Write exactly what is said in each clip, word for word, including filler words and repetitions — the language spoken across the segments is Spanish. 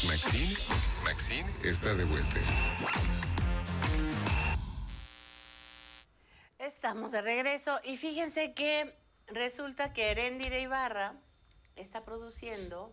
Maxine, Maxine está de vuelta. Estamos de regreso y fíjense que resulta que Eréndira Ibarra está produciendo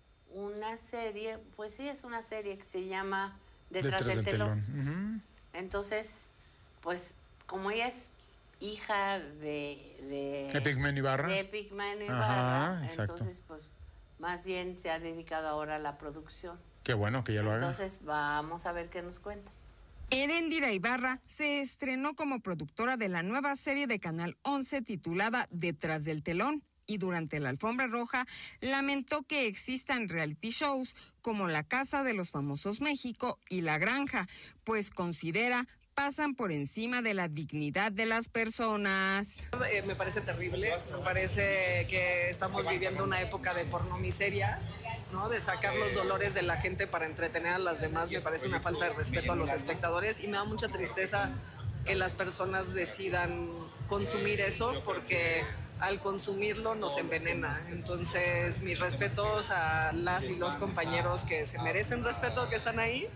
una serie, pues sí, es una serie que se llama Detrás, Detrás del, del telón. telón. Uh-huh. Entonces, pues como ella es hija de... De, ¿De Pigmen Ibarra? De Pigmen Ibarra. Ajá, entonces, pues más bien se ha dedicado ahora a la producción. Qué bueno que ya lo haga. Entonces, vamos a ver qué nos cuenta. Eréndira Ibarra se estrenó como productora de la nueva serie de Canal once titulada Detrás del telón y durante la alfombra roja lamentó que existan reality shows como La Casa de los Famosos México y La Granja, pues considera pasan por encima de la dignidad de las personas. Eh, me parece terrible, me parece que estamos viviendo una época de pornomiseria, ¿no? De sacar los dolores de la gente para entretener a las demás, me parece una falta de respeto a los espectadores y me da mucha tristeza que las personas decidan consumir eso porque al consumirlo nos envenena. Entonces, mis respetos a las y los compañeros que se merecen respeto, que están ahí,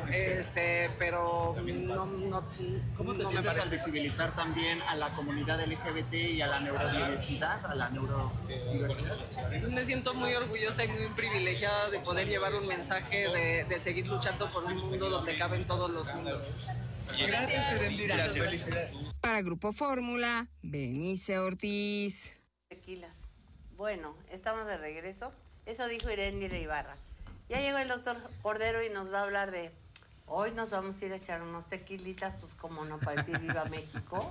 este, pero no, no, ¿Cómo te no sientes me parece. al visibilizar también a la comunidad L G B T y a la neurodiversidad, a la neurodiversidad? Me siento muy orgullosa y muy privilegiada de poder llevar un mensaje de, de seguir luchando por un mundo donde caben todos los mundos. Gracias, Eréndira. Felicidades. Para Grupo Fórmula, Berenice Ortiz. Tequilas. Bueno, estamos de regreso. Eso dijo Eréndira Ibarra. Ya llegó el doctor Cordero y nos va a hablar de... Hoy nos vamos a ir a echar unos tequilitas, pues como no, para decir Viva México.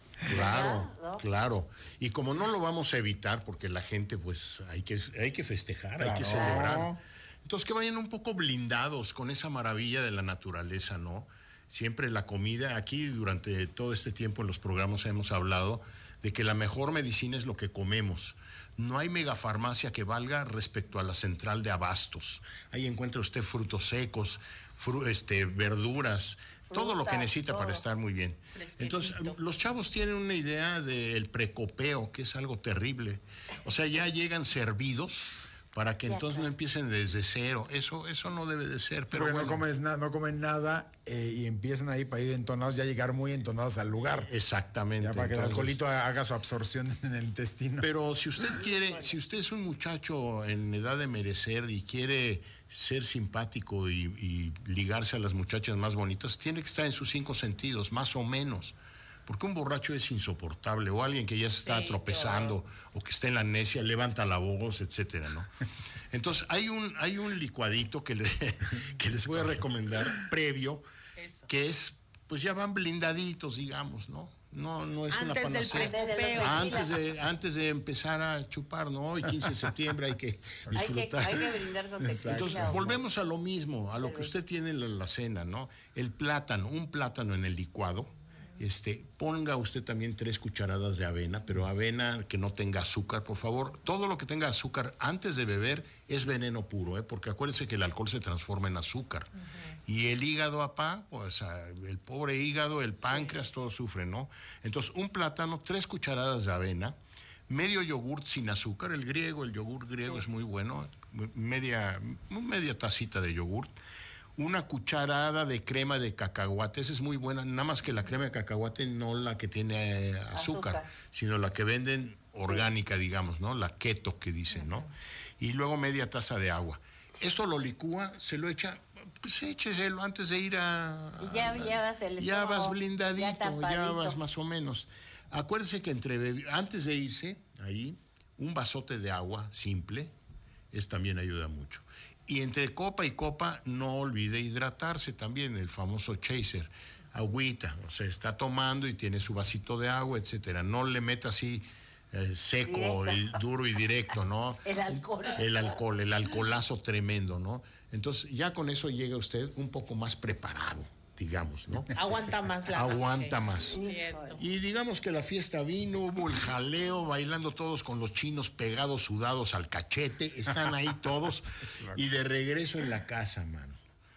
Claro, ¿no? Claro. Y como no lo vamos a evitar, porque la gente, pues, hay que, hay que festejar, claro. Hay que celebrar. Entonces, que vayan un poco blindados con esa maravilla de la naturaleza, ¿no? Siempre la comida, aquí durante todo este tiempo en los programas hemos hablado de que la mejor medicina es lo que comemos. No hay megafarmacia que valga respecto a la central de abastos. Ahí encuentra usted frutos secos, fru este, verduras, Fruta, todo lo que necesita todo. Para estar muy bien. Entonces, los chavos tienen una idea del precopeo, que es algo terrible. O sea, ya llegan servidos para que ya, entonces claro. No empiecen desde cero. Eso eso no debe de ser. Pero bueno, bueno. No, comes na no comen nada eh, y empiezan ahí para ir entonados, ya llegar muy entonados al lugar. Exactamente. Ya para que entonces, el alcoholito haga su absorción en el intestino. Pero si usted quiere, si usted es un muchacho en edad de merecer y quiere ser simpático y, y ligarse a las muchachas más bonitas, tiene que estar en sus cinco sentidos, más o menos. Porque un borracho es insoportable, o alguien que ya se está sí, tropezando, o que está en la necia, levanta la voz, etcétera, ¿no? Entonces, hay un, hay un licuadito que, le, que les voy a recomendar, previo, Eso. que es, pues ya van blindaditos, digamos, ¿no? No, no es antes una panacea. Del de antes, de, antes de empezar a chupar, ¿no? Hoy, quince de septiembre, hay que disfrutar. Hay que, hay que brindar con tequila. Entonces, volvemos a lo mismo, a lo que usted tiene en la, la cena, ¿no? El plátano, un plátano en el licuado. Este, ponga usted también tres cucharadas de avena, pero avena que no tenga azúcar, por favor. Todo lo que tenga azúcar antes de beber es veneno puro, ¿eh? Porque acuérdense que el alcohol se transforma en azúcar. Uh-huh. Y el hígado, apá, o sea, el pobre hígado, el páncreas, sí. Todo sufre, ¿no? Entonces, un plátano, tres cucharadas de avena, medio yogurt sin azúcar, el griego, el yogur griego sí. Es muy bueno, media, media tacita de yogurt. Una cucharada de crema de cacahuate, esa es muy buena, nada más que la crema de cacahuate no la que tiene azúcar, azúcar. Sino la que venden orgánica, sí. Digamos, ¿no? La keto que dicen, ¿no? Uh-huh. Y luego media taza de agua. Eso lo licúa, se lo echa, pues écheselo antes de ir a... Y ya, ya vas el Ya vas blindadito, ya, ya vas más o menos. Acuérdese que entre antes de irse, ahí, un vasote de agua simple, es también ayuda mucho. Y entre copa y copa, no olvide hidratarse también, el famoso chaser, agüita, o sea, está tomando y tiene su vasito de agua, etcétera. No le meta así eh, seco, y duro y directo, ¿no? El alcohol. El alcohol, el alcoholazo tremendo, ¿no? Entonces, ya con eso llega usted un poco más preparado, digamos, ¿no? Aguanta más la Aguanta noche. más. Cierto. Y digamos que la fiesta vino, hubo el jaleo, bailando todos con los chinos pegados, sudados al cachete, están ahí todos, y de regreso en la casa, mano.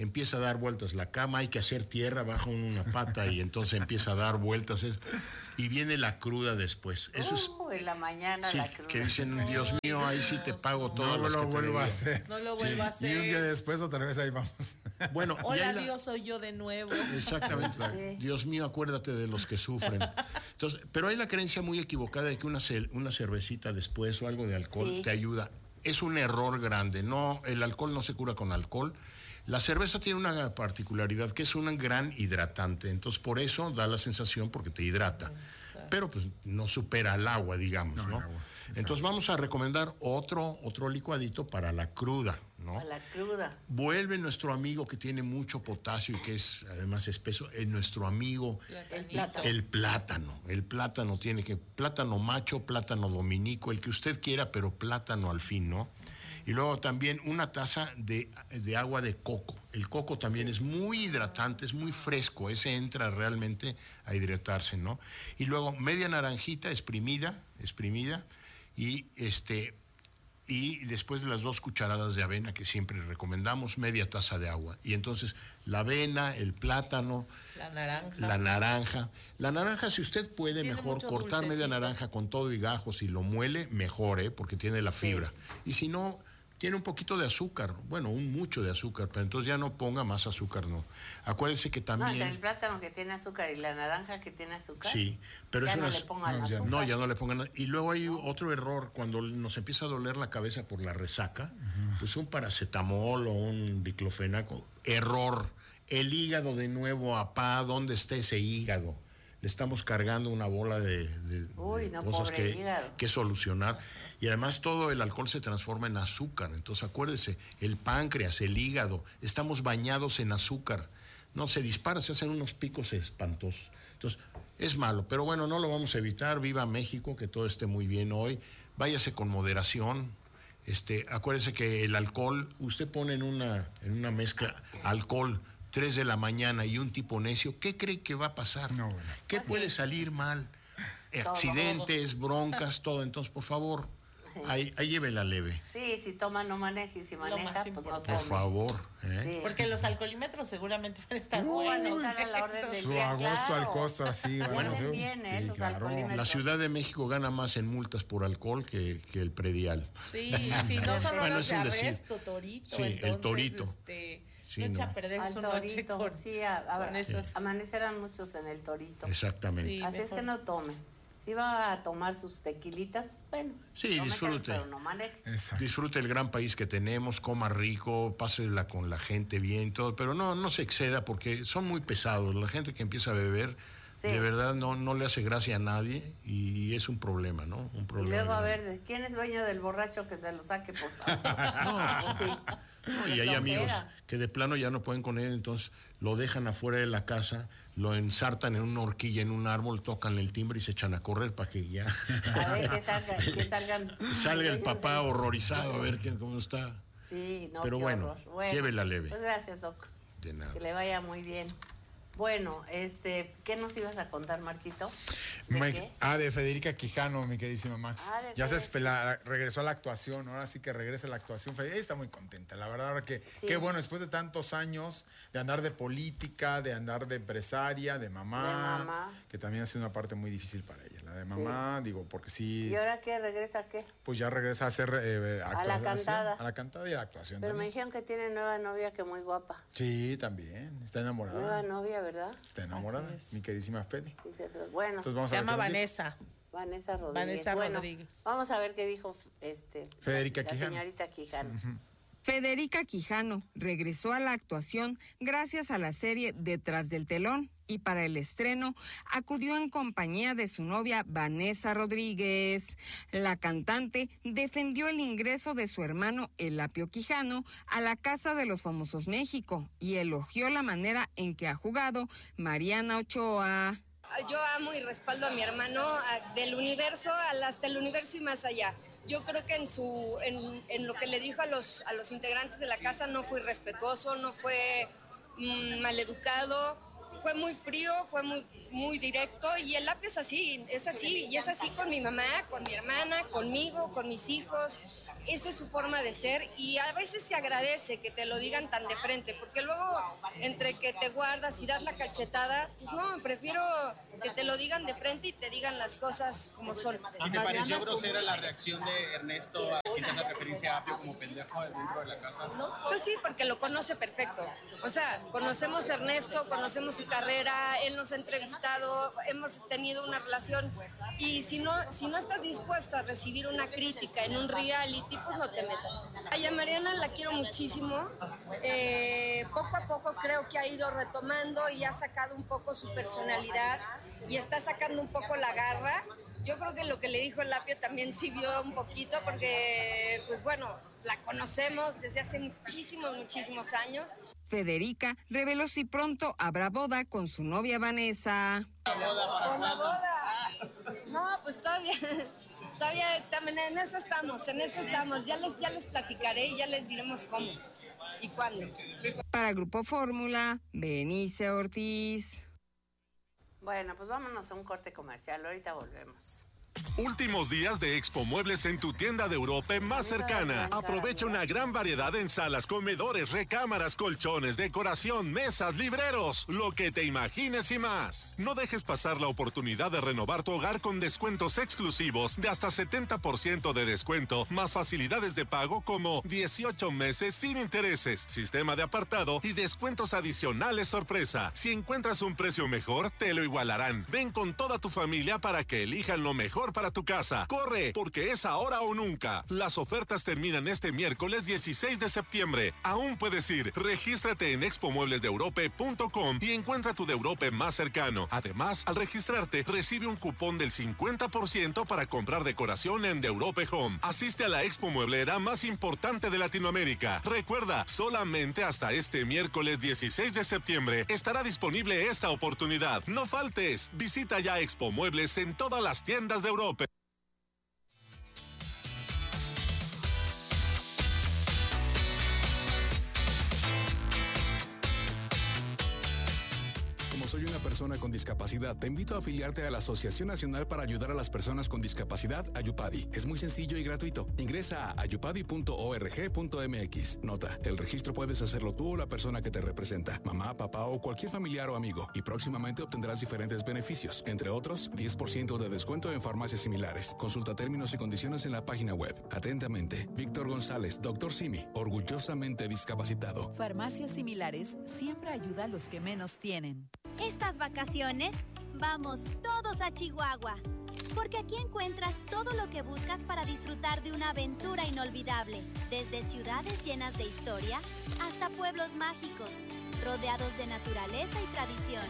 empieza a dar vueltas la cama, hay que hacer tierra, baja una pata y entonces empieza a dar vueltas. Es, y viene la cruda después. Eso es, uh, en la mañana sí, la cruda. que dicen, Dios mío, ahí sí te pago todo. No lo vuelvo a hacer. No lo vuelvo a hacer. Y un día después otra vez ahí vamos. Bueno, Hola la... Dios, soy yo de nuevo. Exactamente. Sí. Dios mío, acuérdate de los que sufren. Entonces, pero hay la creencia muy equivocada de que una, una cervecita después o algo de alcohol sí. te ayuda. Es un error grande. No, el alcohol no se cura con alcohol. La cerveza tiene una particularidad que es un gran hidratante. Entonces, por eso da la sensación porque te hidrata. Claro. Pero pues no supera al agua, digamos, ¿no? ¿no? Agua. Entonces vamos a recomendar otro, otro licuadito para la cruda, ¿no? Para la cruda. Vuelve nuestro amigo que tiene mucho potasio y que es además espeso, es nuestro amigo el plátano. El plátano. El plátano tiene que, plátano macho, plátano dominico, el que usted quiera, pero plátano al fin, ¿no? Y luego también una taza de, de agua de coco. El coco también sí. es muy hidratante, es muy fresco, ese entra realmente a hidratarse, ¿no? Y luego media naranjita exprimida, exprimida, y este y después de las dos cucharadas de avena que siempre recomendamos, media taza de agua. Y entonces la avena, el plátano, la naranja. La naranja, la naranja si usted puede tiene mejor cortar dulcecito. Media naranja con todo y gajos y lo muele, mejor, ¿eh? Porque tiene la fibra. Sí. Y si no, tiene un poquito de azúcar, bueno, un mucho de azúcar, pero entonces ya no ponga más azúcar, no. Acuérdese que también... No, el plátano que tiene azúcar y la naranja que tiene azúcar. Sí, pero ya es no una... le pongan no, azúcar. Ya, no, ya no le pongan nada. Y luego hay otro error, cuando nos empieza a doler la cabeza por la resaca, uh-huh. pues un paracetamol o un diclofenaco, error. El hígado de nuevo, apá, ¿dónde está ese hígado? Le estamos cargando una bola de, de, Uy, de no, cosas pobre que, hígado. que solucionar. Y además todo el alcohol se transforma en azúcar. Entonces acuérdese, el páncreas, el hígado, estamos bañados en azúcar. No, se dispara, se hacen unos picos espantosos. Entonces, es malo. Pero bueno, no lo vamos a evitar. Viva México, que todo esté muy bien hoy. Váyase con moderación. Este, acuérdese que el alcohol, usted pone en una, en una mezcla alcohol, tres de la mañana y un tipo necio, ¿qué cree que va a pasar? No, bueno. ¿Qué pues puede sí. salir mal? Todo. Accidentes, broncas, todo. Entonces, por favor, ahí, ahí llévela leve. Sí, si toma no maneje y si maneja, pues no tome. Por favor. ¿eh? Sí. Porque los alcoholímetros seguramente van a estar No, van a buenos. estar a la orden del Su día, agosto claro. al costo, así. Ya bueno, hacen bien, ¿eh? sí, Los claro. alcoholímetros. La Ciudad de México gana más en multas por alcohol que, que el predial. Sí, sí, no son Bueno, horas es de un decir. arresto, torito. Sí, el entonces, torito. Este, Sí, no echa no. a perder Al su noche torito, con, sí, a, a, con esos... amanecerán muchos en el torito. Exactamente. Sí. Así es mejor. que no tome. Si va a tomar sus tequilitas, bueno, Sí, tómeselas, disfrute. pero no maneje. Exacto. Disfrute el gran país que tenemos, coma rico, pásela con la gente bien, todo, pero no, no se exceda porque son muy pesados. La gente que empieza a beber, Sí. de verdad no, no le hace gracia a nadie y es un problema, ¿no? Un Y problema. luego a grande. ver, ¿de ¿quién es dueño del borracho que se lo saque, por favor? No, sí. no, y hay Flojera. amigos que de plano ya no pueden con él, entonces lo dejan afuera de la casa, lo ensartan en una horquilla, en un árbol, tocan el timbre y se echan a correr para que ya A ver, que, salga, que salgan. salga el ellos papá de- horrorizado a ver quién, cómo está. Sí, no, Pero qué bueno, horror. Bueno, llévela leve. Pues gracias, Doc. De nada. Que le vaya muy bien. Bueno, este, ¿qué nos ibas a contar, Marquito? ¿De Me- qué? ah, de Federica Quijano, mi queridísima Max. Ah, de ya se Federica. la- regresó a la actuación, ahora sí que regresa a la actuación. Federica está muy contenta, la verdad, ahora que, Sí. qué bueno, después de tantos años de andar de política, de andar de empresaria, de mamá, De mamá. que también ha sido una parte muy difícil para ella. La de mamá, digo, porque sí, ¿Y ahora qué? ¿Regresa qué? pues ya regresa a hacer eh, A la actuación, cantada. A la cantada y a la actuación Pero me también. dijeron que tiene nueva novia que muy guapa. Sí, también, está enamorada. Nueva novia, ¿verdad? Está enamorada, Así es. mi queridísima Fede. Dice, pero bueno, Entonces vamos Se a ver llama qué nos dice. Vanessa. Vanessa Rodríguez. Vanessa Bueno, Rodríguez. vamos a ver qué dijo este, Federica la, la Quijano. señorita Quijano. Federica Quijano regresó a la actuación gracias a la serie Detrás del telón y para el estreno acudió en compañía de su novia Vanessa Rodríguez. La cantante defendió el ingreso de su hermano El Apio Quijano a la Casa de los Famosos México y elogió la manera en que ha jugado Mariana Ochoa. Yo amo y respaldo a mi hermano a- del universo al- hasta el universo y más allá. Yo creo que en su en, en lo que le dijo a los a los integrantes de la casa no fue irrespetuoso, no fue mm, maleducado, fue muy frío, fue muy muy directo y el Apio es así, es así y es así con mi mamá, con mi hermana, conmigo, con mis hijos. esa es su forma de ser y a veces se agradece que te lo digan tan de frente, porque luego entre que te guardas y das la cachetada, pues no, prefiero que te lo digan de frente y te digan las cosas como son. ¿Y te pareció grosera la reacción de Ernesto a quizás a referencia a Apio como pendejo dentro de la casa? Pues sí, porque lo conoce perfecto. O sea, conocemos a Ernesto, conocemos su carrera, él nos ha entrevistado, hemos tenido una relación y si no, si no estás dispuesto a recibir una crítica en un reality, pues no te metas. A Mariana la quiero muchísimo, eh, poco a poco creo que ha ido retomando y ha sacado un poco su personalidad y está sacando un poco la garra. Yo creo que lo que le dijo el Apio también sirvió un poquito porque, pues bueno, la conocemos desde hace muchísimos, muchísimos años. Federica reveló si pronto habrá boda con su novia Vanessa. ¿Con la boda? No, pues todavía, todavía estamos, en eso estamos, en eso estamos. Ya les, ya les platicaré y ya les diremos cómo y cuándo. Para Grupo Fórmula, Benice Ortiz. Bueno, pues vámonos a un corte comercial, ahorita volvemos. Últimos días de Expo Muebles en tu tienda de Europa más cercana. Aprovecha una gran variedad en salas, comedores, recámaras, colchones, decoración, mesas, libreros, lo que te imagines y más. No dejes pasar la oportunidad de renovar tu hogar con descuentos exclusivos de hasta setenta por ciento de descuento, más facilidades de pago como dieciocho meses sin intereses, sistema de apartado y descuentos adicionales sorpresa. Si encuentras un precio mejor, te lo igualarán. Ven con toda tu familia para que elijan lo mejor para tu casa. Corre, porque es ahora o nunca. Las ofertas terminan este miércoles dieciséis de septiembre. Aún puedes ir. Regístrate en expo muebles de europa punto com y encuentra tu de Europa más cercano. Además, al registrarte, recibe un cupón del cincuenta por ciento para comprar decoración en De Europa Home. Asiste a la expo mueblera más importante de Latinoamérica. Recuerda, solamente hasta este miércoles dieciséis de septiembre estará disponible esta oportunidad. No faltes. Visita ya Expo Muebles en todas las tiendas de Europa. Como soy una persona con discapacidad, te invito a afiliarte a la Asociación Nacional para Ayudar a las Personas con Discapacidad, Ayupadi. Es muy sencillo y gratuito. Ingresa a ayupadi punto org punto mx. Nota, el registro puedes hacerlo tú o la persona que te representa, mamá, papá o cualquier familiar o amigo, y próximamente obtendrás diferentes beneficios, entre otros, diez por ciento de descuento en farmacias similares. Consulta términos y condiciones en la página web. Atentamente, Víctor González, doctor Simi, orgullosamente discapacitado. Farmacias Similares siempre ayuda a los que menos tienen. Estas vacaciones, vamos todos a Chihuahua, porque aquí encuentras todo lo que buscas para disfrutar de una aventura inolvidable, desde ciudades llenas de historia hasta pueblos mágicos, rodeados de naturaleza y tradición.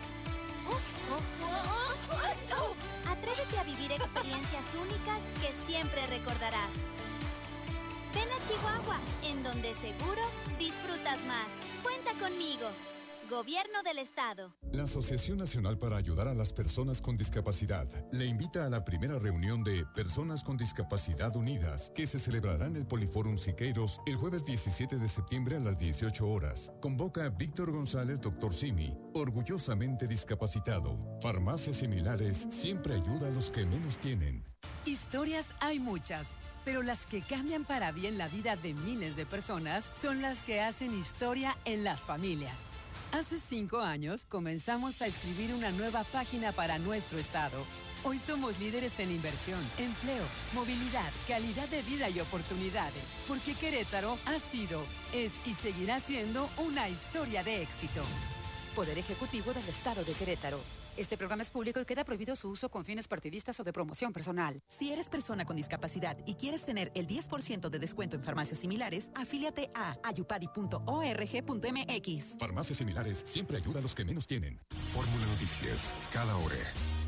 Atrévete a vivir experiencias únicas que siempre recordarás. Ven a Chihuahua, en donde seguro disfrutas más. Cuenta conmigo. Gobierno del Estado. La Asociación Nacional para Ayudar a las Personas con Discapacidad le invita a la primera reunión de Personas con Discapacidad Unidas, que se celebrará en el Poliforum Siqueiros el jueves diecisiete de septiembre a las dieciocho horas. Convoca a Víctor González, doctor Simi, orgullosamente discapacitado. Farmacias Similares siempre ayuda a los que menos tienen. Historias hay muchas, pero las que cambian para bien la vida de miles de personas son las que hacen historia en las familias. Hace cinco años comenzamos a escribir una nueva página para nuestro estado. Hoy somos líderes en inversión, empleo, movilidad, calidad de vida y oportunidades, porque Querétaro ha sido, es y seguirá siendo una historia de éxito. Poder Ejecutivo del Estado de Querétaro. Este programa es público y queda prohibido su uso con fines partidistas o de promoción personal. Si eres persona con discapacidad y quieres tener el diez por ciento de descuento en farmacias similares, afíliate a ayupadi punto org punto mx. Farmacias Similares siempre ayuda a los que menos tienen. Fórmula Noticias, cada hora.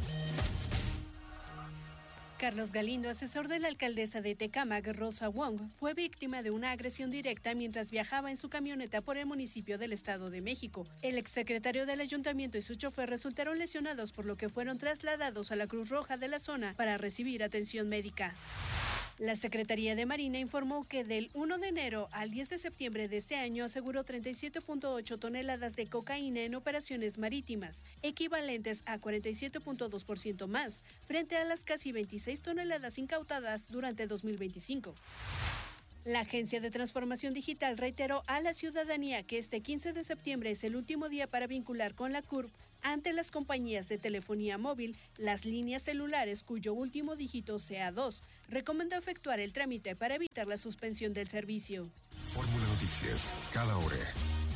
Carlos Galindo, asesor de la alcaldesa de Tecámac, Rosa Wong, fue víctima de una agresión directa mientras viajaba en su camioneta por el municipio del Estado de México. El exsecretario del ayuntamiento y su chofer resultaron lesionados, por lo que fueron trasladados a la Cruz Roja de la zona para recibir atención médica. La Secretaría de Marina informó que del primero de enero al diez de septiembre de este año aseguró treinta y siete punto ocho toneladas de cocaína en operaciones marítimas, equivalentes a cuarenta y siete punto dos por ciento más, frente a las casi veintiséis toneladas incautadas durante dos mil veinticinco. La Agencia de Transformación Digital reiteró a la ciudadanía que este quince de septiembre es el último día para vincular con la C U R P ante las compañías de telefonía móvil las líneas celulares cuyo último dígito sea dos. Recomendó efectuar el trámite para evitar la suspensión del servicio. Fórmula Noticias, cada hora.